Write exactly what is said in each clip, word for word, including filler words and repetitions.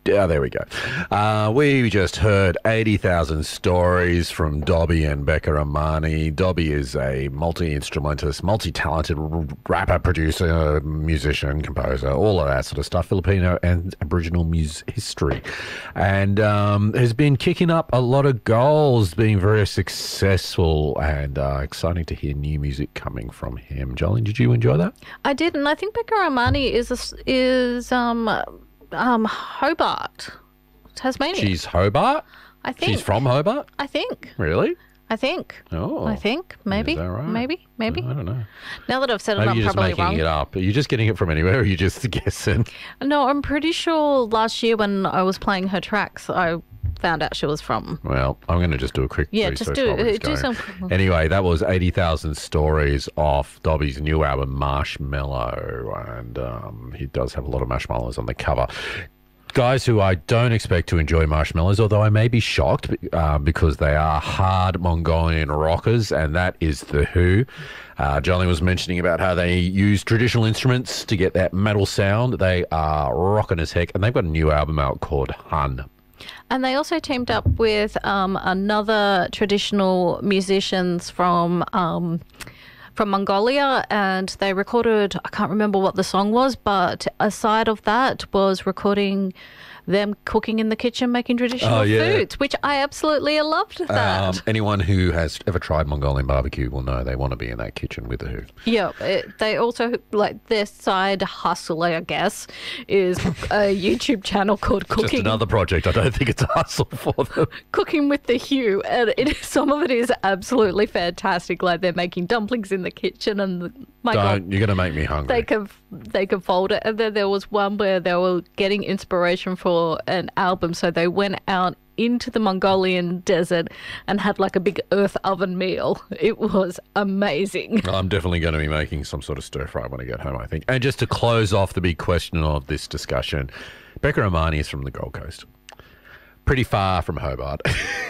Yeah, there we go. Uh, we just heard eighty thousand Stories from Dobby and Becca Amani. Dobby is a multi-instrumentalist, multi-talented rapper, producer, musician, composer, all of that sort of stuff, Filipino and Aboriginal music history. And um, has been kicking up a lot of goals, being very successful, and uh, exciting to hear new music coming from him. Jolene, did you enjoy that? I did, and I think Becca Amani is, a, is um... Um, Hobart, Tasmania. She's Hobart? I think. She's from Hobart? I think. Really? I think. Oh. I think. Maybe. Is that right? Maybe. Maybe. I don't know. Now that I've said it, Maybe I'm you're just probably making wrong. it up. Are you just getting it from anywhere, or are you just guessing? No, I'm pretty sure last year when I was playing her tracks, I found out she was from. Well, I'm going to just do a quick Yeah, research just do while we're uh, do going. some. Anyway, that was eighty thousand Stories off Dobby's new album, Marshmallow. And um, he does have a lot of marshmallows on the cover. Guys who I don't expect to enjoy marshmallows, although I may be shocked uh, because they are hard Mongolian rockers, and that is The Who. Uh, Jolene was mentioning about how they use traditional instruments to get that metal sound. They are rocking as heck, and they've got a new album out called Hun. And they also teamed up with um, another traditional musicians from um, from Mongolia, and they recorded, I can't remember what the song was, but aside of that was recording them cooking in the kitchen, making traditional Oh, yeah. foods, which I absolutely loved that. Um, anyone who has ever tried Mongolian barbecue will know they want to be in that kitchen with The Who. Yeah, it, they also, like, their side hustle, I guess, is a YouTube channel called Cooking. Just another project. I don't think it's a hustle for them. Cooking with the Hugh, and it, some of it is absolutely fantastic. Like, they're making dumplings in the kitchen, and the, my Don't, God, you're going to make me hungry. they can they can fold it. And then there was one where they were getting inspiration for an album, so they went out into the Mongolian desert and had like a big earth oven meal. It was amazing. I'm definitely going to be making some sort of stir fry when I get home, I think. And just to close off the big question of this discussion, Becca Amani is from the Gold Coast. Pretty far from Hobart.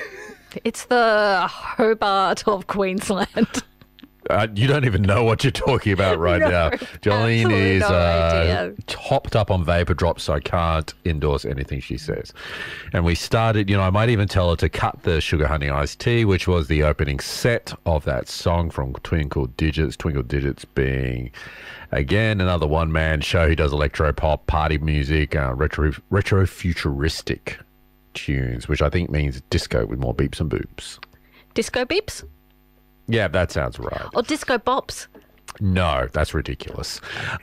It's the Hobart of Queensland. Uh, you don't even know what you're talking about right No, now. Jolene absolutely is no uh, idea. topped up on vapor drops, so I can't endorse anything she says. And we started, you know, I might even tell her to cut the Sugar Honey Iced Tea, which was the opening set of that song from Twinkle Digits. Twinkle Digits being, again, another one-man show. He does electro pop, party music, uh, retro retro futuristic tunes, which I think means disco with more beeps and boops. Disco beeps? Yeah, that sounds right. Or disco bops? No, that's ridiculous.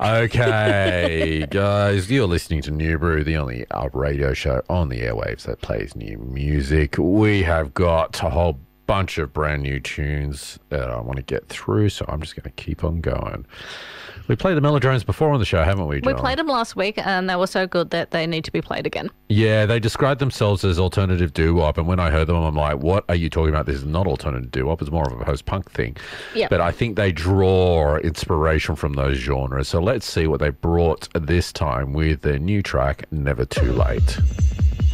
Okay, guys, you're listening to New Brew, the only uh, radio show on the airwaves that plays new music. We have got a whole bunch of brand new tunes that I want to get through, so I'm just going to keep on going. We played the Melodrones before on the show, haven't we, John? We played them last week, and they were so good that they need to be played again. Yeah, they described themselves as alternative doo-wop, and when I heard them, I'm like, what are you talking about? This is not alternative doo-wop. It's more of a post-punk thing. Yeah. But I think they draw inspiration from those genres. So let's see what they brought this time with their new track, Never Too Late.